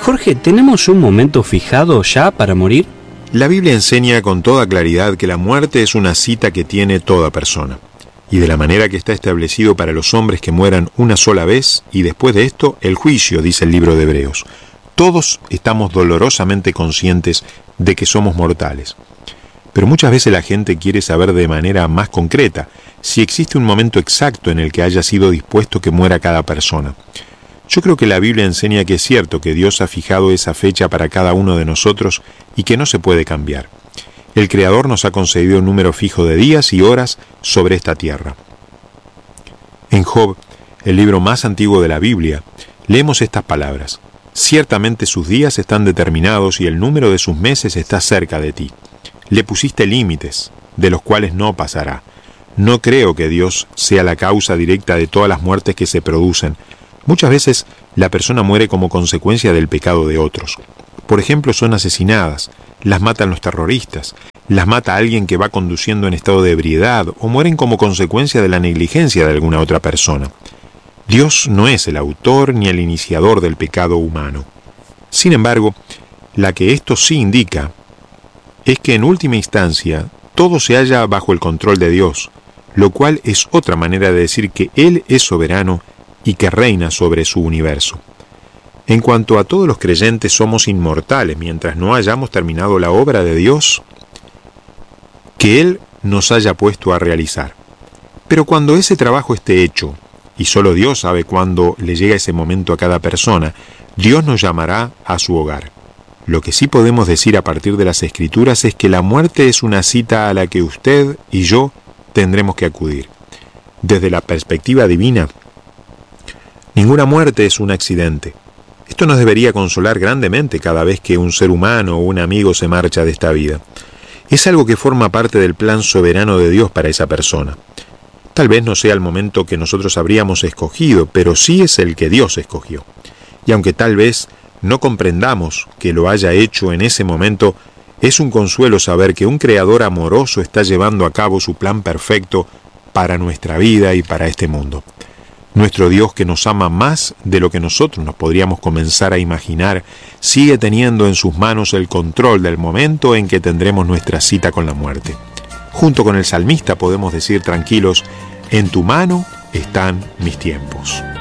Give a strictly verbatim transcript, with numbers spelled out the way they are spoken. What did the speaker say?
Jorge, ¿tenemos un momento fijado ya para morir? La Biblia enseña con toda claridad que la muerte es una cita que tiene toda persona, y de la manera que está establecido para los hombres que mueran una sola vez, y después de esto, el juicio, dice el libro de Hebreos. Todos estamos dolorosamente conscientes de que somos mortales. Pero muchas veces la gente quiere saber de manera más concreta si existe un momento exacto en el que haya sido dispuesto que muera cada persona. Yo creo que la Biblia enseña que es cierto que Dios ha fijado esa fecha para cada uno de nosotros y que no se puede cambiar. El Creador nos ha concedido un número fijo de días y horas sobre esta tierra. En Job, el libro más antiguo de la Biblia, leemos estas palabras: ciertamente sus días están determinados y el número de sus meses está cerca de ti. Le pusiste límites, de los cuales no pasará. No creo que Dios sea la causa directa de todas las muertes que se producen. Muchas veces la persona muere como consecuencia del pecado de otros. Por ejemplo, son asesinadas, las matan los terroristas, las mata alguien que va conduciendo en estado de ebriedad o mueren como consecuencia de la negligencia de alguna otra persona. Dios no es el autor ni el iniciador del pecado humano. Sin embargo, la que esto sí indica es que en última instancia todo se halla bajo el control de Dios, lo cual es otra manera de decir que Él es soberano y que reina sobre su universo. En cuanto a todos los creyentes, somos inmortales mientras no hayamos terminado la obra de Dios que Él nos haya puesto a realizar. Pero cuando ese trabajo esté hecho, y solo Dios sabe cuándo le llega ese momento a cada persona, Dios nos llamará a su hogar. Lo que sí podemos decir a partir de las Escrituras es que la muerte es una cita a la que usted y yo tendremos que acudir. Desde la perspectiva divina, ninguna muerte es un accidente. Esto nos debería consolar grandemente cada vez que un ser humano o un amigo se marcha de esta vida. Es algo que forma parte del plan soberano de Dios para esa persona. Tal vez no sea el momento que nosotros habríamos escogido, pero sí es el que Dios escogió. Y aunque tal vez no comprendamos que lo haya hecho en ese momento, es un consuelo saber que un Creador amoroso está llevando a cabo su plan perfecto para nuestra vida y para este mundo. Nuestro Dios, que nos ama más de lo que nosotros nos podríamos comenzar a imaginar, sigue teniendo en sus manos el control del momento en que tendremos nuestra cita con la muerte. Junto con el salmista podemos decir tranquilos: en tu mano están mis tiempos.